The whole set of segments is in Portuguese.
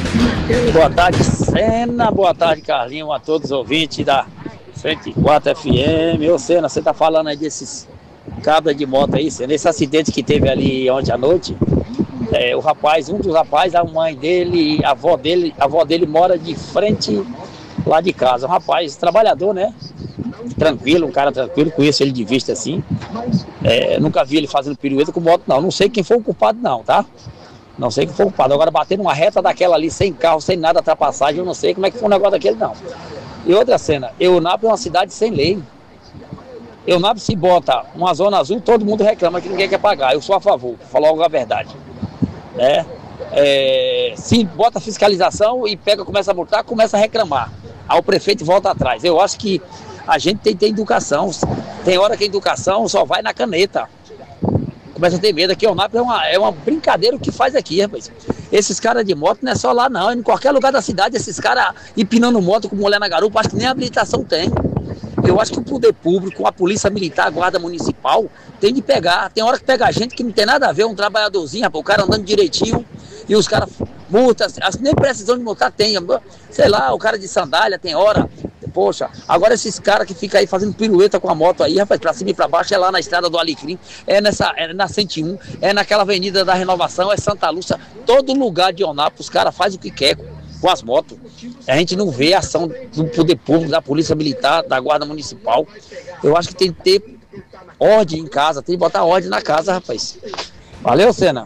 Boa tarde, Sena. Boa tarde, Carlinhos. A todos os ouvintes da 104 FM. Ô, Sena, você tá falando aí desses cabras de moto aí, Sena. Esse acidente que teve ali ontem à noite, o rapaz, um dos rapazes, a mãe dele, a avó dele mora de frente lá de casa. Um rapaz trabalhador, né? Tranquilo, um cara tranquilo, conheço ele de vista assim. Nunca vi ele fazendo pirueta com moto, não. Não sei quem foi o culpado, não, tá? Não sei quem foi o culpado. Agora, bater numa reta daquela ali, sem carro, sem nada, ultrapassagem, eu não sei como é que foi um negócio daquele, não. E outra cena, Eunápolis é uma cidade sem lei. Eunápolis, se bota uma zona azul, todo mundo reclama que ninguém quer pagar. Eu sou a favor, vou falar logo a verdade. Né? Se bota fiscalização e começa a multar, começa a reclamar. Aí o prefeito volta atrás. Eu acho que a gente tem que ter educação. Tem hora que a educação só vai na caneta. Começa a ter medo. Aqui, o Eunápolis é uma brincadeira o que faz aqui, rapaz. Esses caras de moto não é só lá, não. Em qualquer lugar da cidade, esses caras empinando moto com mulher na garupa, acho que nem habilitação tem. Eu acho que o poder público, a polícia militar, a guarda municipal, tem de pegar. Tem hora que pega gente que não tem nada a ver, um trabalhadorzinho, rapaz, o cara andando direitinho, e os caras multam, nem precisão de multar tem. Sei lá, o cara de sandália tem hora. Poxa, agora esses caras que ficam aí fazendo pirueta com a moto aí, rapaz, pra cima e pra baixo, é lá na estrada do Alecrim, é na 101, é naquela avenida da Renovação, é Santa Lúcia, todo lugar de Eunápolis, os caras fazem o que quer com as motos. A gente não vê a ação do poder público, da polícia militar, da guarda municipal. Eu acho que tem que ter ordem em casa, tem que botar ordem na casa, rapaz. Valeu, Sena.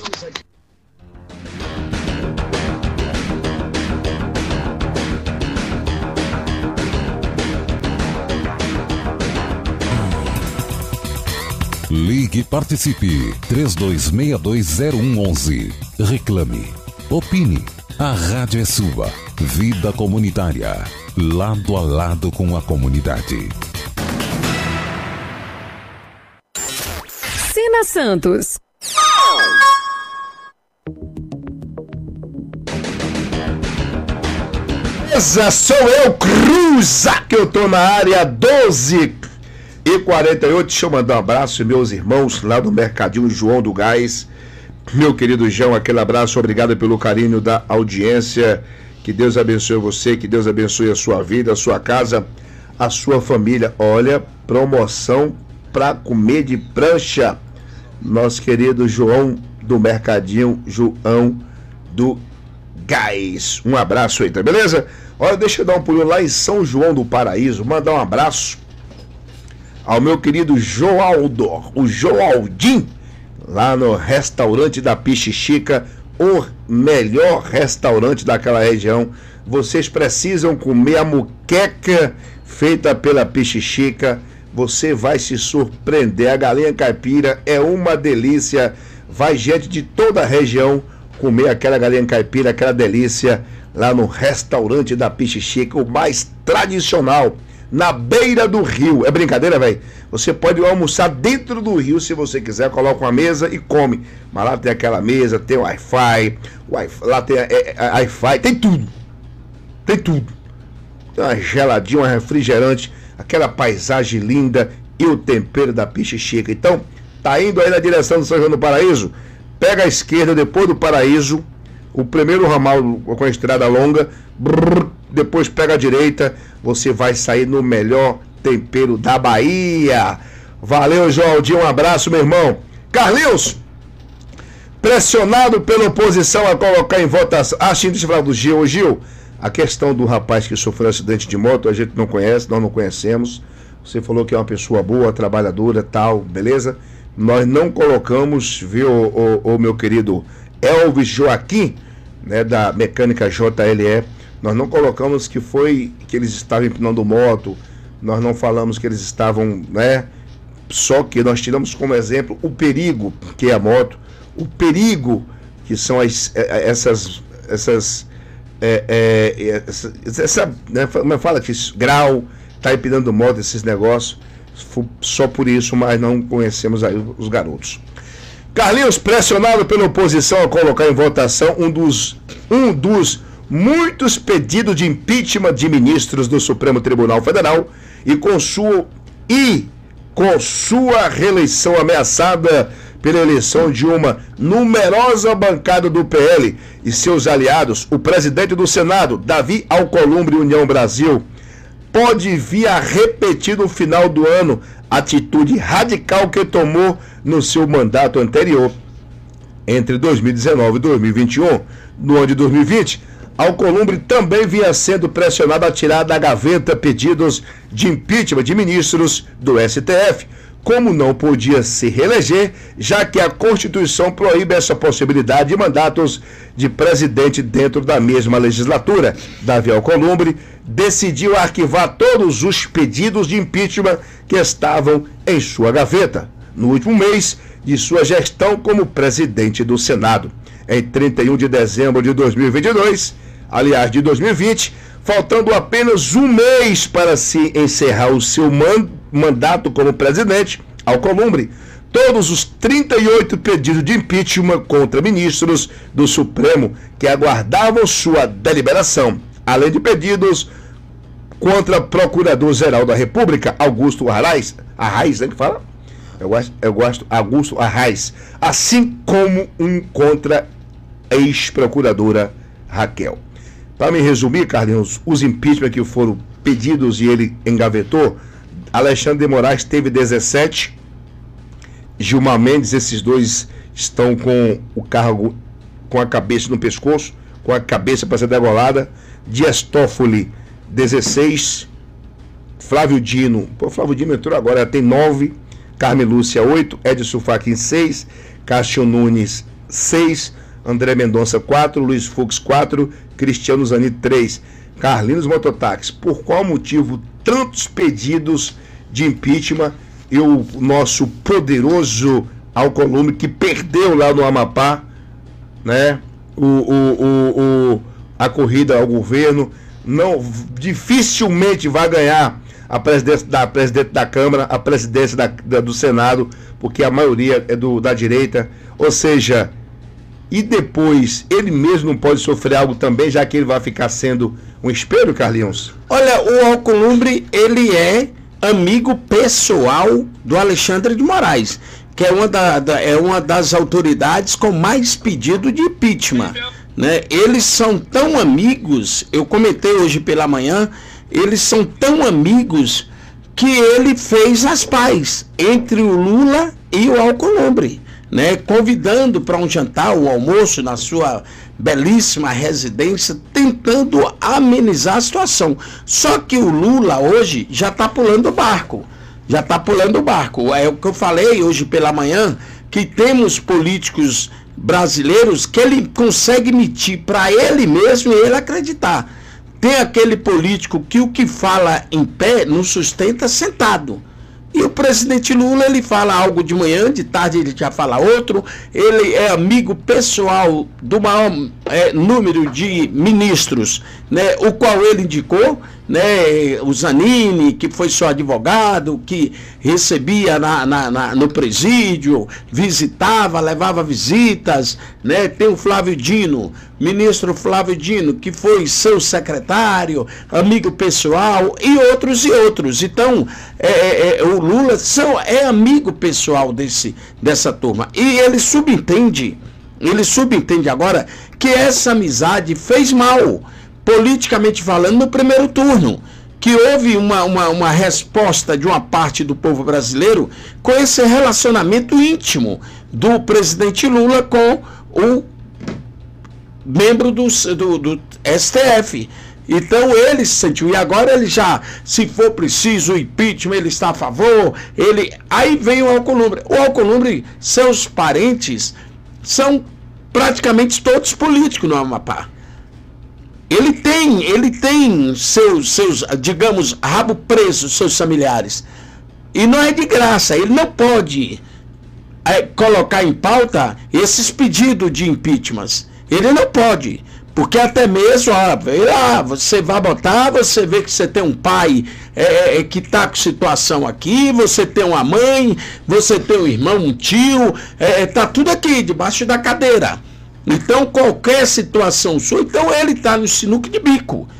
Ligue e participe. 32620111. Reclame. Opine. A rádio é sua. Vida comunitária. Lado a lado com a comunidade. Sena Santos. Essa sou eu, Cruza, que eu tô na área 12 e 48, deixa eu mandar um abraço, meus irmãos lá do Mercadinho João do Gás. Meu querido João, aquele abraço, obrigado pelo carinho da audiência. Que Deus abençoe você, que Deus abençoe a sua vida, a sua casa, a sua família. Olha, promoção pra comer de prancha. Nosso querido João do Mercadinho João do Gás. Um abraço aí, tá beleza? Olha, deixa eu dar um pulinho lá em São João do Paraíso, mandar um abraço ao meu querido Joaldo, o Joaldinho, lá no restaurante da Pichichica, o melhor restaurante daquela região. Vocês precisam comer a muqueca feita pela Pichichica, você vai se surpreender. A galinha caipira é uma delícia, vai gente de toda a região comer aquela galinha caipira, aquela delícia, lá no restaurante da Pichichica, o mais tradicional, na beira do rio. É brincadeira, velho? Você pode almoçar dentro do rio se você quiser, coloca uma mesa e come. Mas lá tem aquela mesa, tem Wi-Fi, lá tem Wi-Fi, tem tudo. Tem tudo. Tem uma geladinha, um refrigerante, aquela paisagem linda e o tempero da Pichichica. Então, tá indo aí na direção do São João do Paraíso, pega a esquerda depois do Paraíso, o primeiro ramal com a estrada longa, depois pega a direita, você vai sair no melhor tempero da Bahia. Valeu, Joaldinho, um abraço, meu irmão. Carlinhos, pressionado pela oposição a colocar em votação. Deixa eu falar do Gil. Gil, a questão do rapaz que sofreu um acidente de moto, a gente não conhece, nós não conhecemos. Você falou que é uma pessoa boa, trabalhadora, tal, beleza? Nós não colocamos, viu, o meu querido Elvis Joaquim, né, da mecânica JLE, nós não colocamos que eles estavam empinando moto, nós não falamos que eles estavam, né, só que nós tiramos como exemplo o perigo que é a moto, o perigo que são né, como fala que grau, tá empinando moto, esses negócios, só por isso, mas não conhecemos aí os garotos. Carlinhos, pressionado pela oposição a colocar em votação um dos muitos pedidos de impeachment de ministros do Supremo Tribunal Federal e com sua reeleição ameaçada pela eleição de uma numerosa bancada do PL e seus aliados, o presidente do Senado, Davi Alcolumbre, União Brasil, pode vir a repetir no final do ano a atitude radical que tomou no seu mandato anterior. Entre 2019 e 2021, no ano de 2020, Alcolumbre também vinha sendo pressionado a tirar da gaveta pedidos de impeachment de ministros do STF, como não podia se reeleger, já que a Constituição proíbe essa possibilidade de mandatos de presidente dentro da mesma legislatura. Davi Alcolumbre decidiu arquivar todos os pedidos de impeachment que estavam em sua gaveta, no último mês de sua gestão como presidente do Senado. Em 31 de dezembro de 2022, aliás, de 2020, faltando apenas um mês para se encerrar o seu mandato como presidente, Alcolumbre, todos os 38 pedidos de impeachment contra ministros do Supremo que aguardavam sua deliberação, além de pedidos contra Procurador-Geral da República, Augusto Arraes, né, que fala? Eu gosto, Augusto Arraes, assim como um contra a ex-procuradora Raquel. Para me resumir, Carlinhos, os impeachment que foram pedidos e ele engavetou, Alexandre de Moraes teve 17, Gilmar Mendes, esses dois estão com o cargo, com a cabeça no pescoço, com a cabeça para ser degolada, Dias Toffoli, 16, Flávio Dino entrou agora, tem 9, Carmen Lúcia, 8, Edson Fachin, 6, Cássio Nunes, 6, André Mendonça, 4, Luiz Fux, 4, Cristiano Zanin, 3. Carlinhos Mototáxi, por qual motivo tantos pedidos de impeachment e o nosso poderoso Alcolumbre, que perdeu lá no Amapá, né, a corrida ao governo, não, dificilmente vai ganhar a presidência da Câmara, a presidência do Senado, porque a maioria é da direita, ou seja, e depois ele mesmo não pode sofrer algo também, já que ele vai ficar sendo um espelho, Carlinhos? Olha, o Alcolumbre, ele é amigo pessoal do Alexandre de Moraes, que é uma das autoridades com mais pedido de impeachment, né? Eles são tão amigos, eu comentei hoje pela manhã, eles são tão amigos que ele fez as pazes entre o Lula e o Alcolumbre, né? Convidando para um jantar, um almoço na sua belíssima residência, tentando amenizar a situação. Só que o Lula hoje já está pulando o barco. É o que eu falei hoje pela manhã, que temos políticos brasileiros que ele consegue mentir para ele mesmo e ele acreditar. Tem aquele político que o que fala em pé não sustenta sentado. E o presidente Lula, ele fala algo de manhã, de tarde ele já fala outro. Ele é amigo pessoal do maior número de ministros, né, o qual ele indicou, né, o Zanini, que foi seu advogado, que recebia no presídio, visitava, levava visitas, né? Tem o Flávio Dino, ministro Flávio Dino, que foi seu secretário, amigo pessoal, e outros. Então, o Lula é amigo pessoal dessa turma. E ele subentende agora que essa amizade fez mal, politicamente falando, no primeiro turno, que houve uma resposta de uma parte do povo brasileiro com esse relacionamento íntimo do presidente Lula com o membro do STF. Então ele se sentiu, e agora ele já, se for preciso o impeachment, ele está a favor, aí vem o Alcolumbre. O Alcolumbre, seus parentes são praticamente todos políticos no Amapá. Ele tem seus, digamos, rabo preso, seus familiares. E não é de graça, ele não pode colocar em pauta esses pedidos de impeachment. Ele não pode, porque até mesmo, você vai botar, você vê que você tem um pai que está com situação aqui, você tem uma mãe, você tem um irmão, um tio, está tudo aqui, debaixo da cadeira. Então, qualquer situação sua, então ele está no sinuca de bico.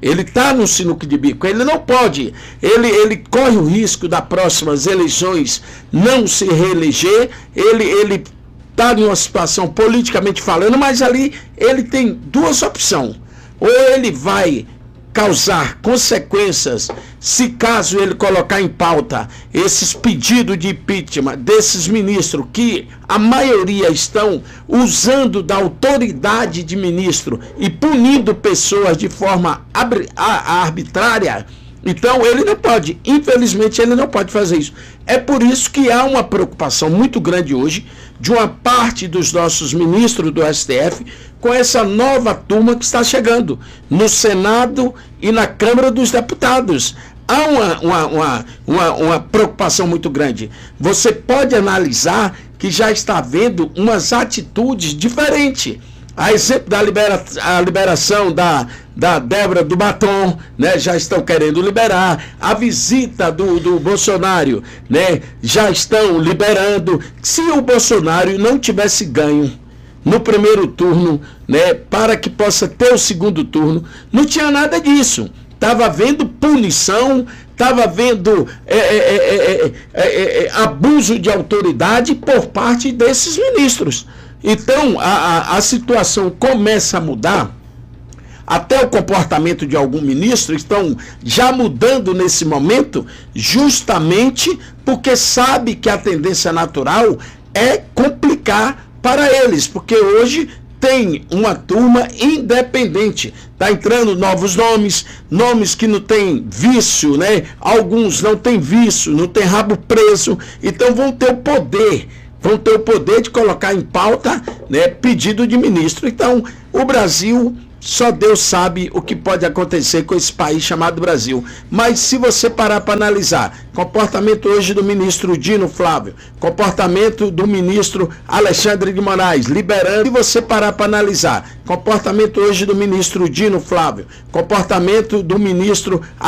Ele está no sinuco de bico, ele não pode, ele corre o risco das próximas eleições não se reeleger, ele está em uma situação politicamente falando, mas ali ele tem duas opções: ou ele vai causar consequências se caso ele colocar em pauta esses pedidos de impeachment desses ministros que a maioria estão usando da autoridade de ministro e punindo pessoas de forma arbitrária. Então ele não pode, infelizmente ele não pode fazer isso. É por isso que há uma preocupação muito grande hoje de uma parte dos nossos ministros do STF com essa nova turma que está chegando no Senado e na Câmara dos Deputados. Há uma preocupação muito grande. Você pode analisar que já está havendo umas atitudes diferentes. A exemplo da liberação da Débora do Batom, né, já estão querendo liberar. A visita do Bolsonaro, né, já estão liberando. Se o Bolsonaro não tivesse ganho no primeiro turno, né, para que possa ter o segundo turno, não tinha nada disso. Estava havendo punição, estava havendo abuso de autoridade por parte desses ministros. Então, a situação começa a mudar, até o comportamento de algum ministro estão já mudando nesse momento, justamente porque sabe que a tendência natural é complicar para eles, porque hoje tem uma turma independente, está entrando novos nomes que não tem vício, né? Alguns não tem vício, não tem rabo preso, então vão ter o poder de colocar em pauta, né, pedido de ministro. Então, o Brasil, só Deus sabe o que pode acontecer com esse país chamado Brasil. Mas se você parar para analisar, comportamento hoje do ministro Dino Flávio, comportamento do ministro Alexandre de Moraes, liberando. Se você parar para analisar, comportamento hoje do ministro Dino Flávio, comportamento do ministro